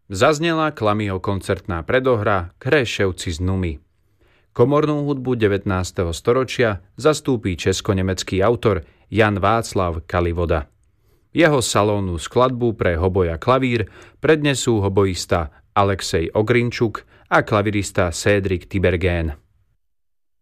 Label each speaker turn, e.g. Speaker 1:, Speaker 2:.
Speaker 1: Zaznela Klamyho koncertná predohra Kréševci z Numy. Komornú hudbu 19. storočia zastúpi česko-nemecký autor Jan Václav Kalivoda. Jeho salónnu skladbu pre hoboj a klavír prednesú hoboista Alexej Ogrinčuk a klavirista Cédric Tiberghien.